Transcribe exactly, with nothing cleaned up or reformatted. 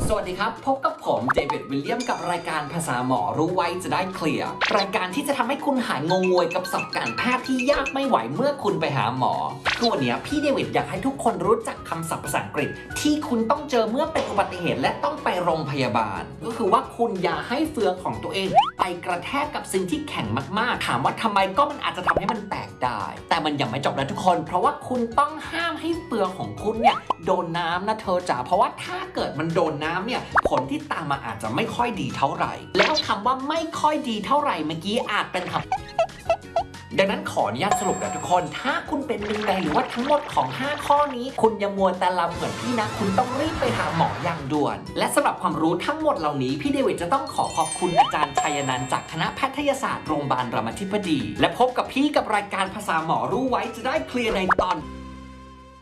สวัสดีครับพบกับผมเจเวตวิลเลียมกับรายการภาษาหมอรู้ไว้จะได้เคลียร์รายการที่จะทำให้คุณหายงงงวยกับศัพท์การแพทย์ที่ยากไม่ไหวเมื่อคุณไปหาหมอคือวันนี้พี่เดวิดอยากให้ทุกคนรู้จักคำศัพท์ภาษาอังกฤษที่คุณต้องเจอเมื่อเป็นอุบัติเหตุและต้องไปโรงพยาบาลก็คือว่าคุณอย่าให้เฟืองของตัวเองไปกระแทกกับสิ่งที่แข็งมากๆถามว่าทำไมก็มันอาจจะทำให้มันแตกได้แต่มันยังไม่จบนะทุกคนเพราะว่าคุณต้องห้ามให้เฟืองของคุณเนี่ยโดนน้ำนะเธอจ๋าเพราะว่าถ้าเกิดมันโดนน้ำเนี่ยผลที่ตามมาอาจจะไม่ค่อยดีเท่าไหร่แล้วคำว่าไม่ค่อยดีเท่าไหร่เมื่อกี้อาจเป็นคำดังนั้นขออนุญาตสรุปนะทุกคนถ้าคุณเป็นหนึ่งในหรือว่าทั้งหมดของห้าข้อนี้คุณอย่ามัวแต่ลำเหมือนพี่นะคุณต้องรีบไปหาหมออย่างด่วนและสำหรับความรู้ทั้งหมดเหล่านี้พี่เดวิดจะต้องขอขอบคุณอาจารย์ชัยนันท์จากคณะแพทยศาสตร์โรงพยาบาลรามาธิบดีและพบกับพี่กับรายการภาษาหมอรู้ไว้จะได้เคลียร์ในตอน